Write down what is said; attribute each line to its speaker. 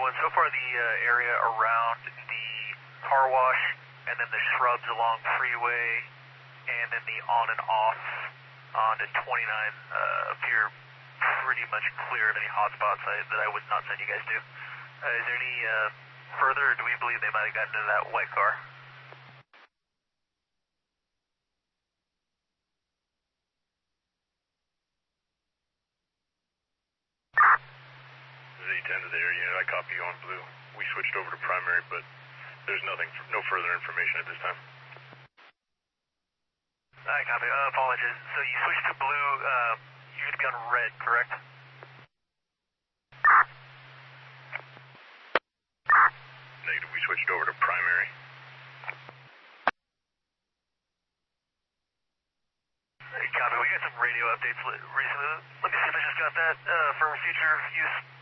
Speaker 1: showing so far the area around the car wash, and then the shrubs along freeway, and then the on and off onto 29 appear pretty much clear of any hotspots that I would not send you guys to. Is there any further, or do we believe they might have gotten into that white car?
Speaker 2: Z10 to the air unit, I copy you on blue. We switched over to primary, but there's no further information at this time.
Speaker 1: I copy. Apologies. So you switched to blue. You're going to be on red, correct?
Speaker 2: Negative. We switched over to primary.
Speaker 1: Copy. We got some radio updates recently. Let me see if I just got that for future use.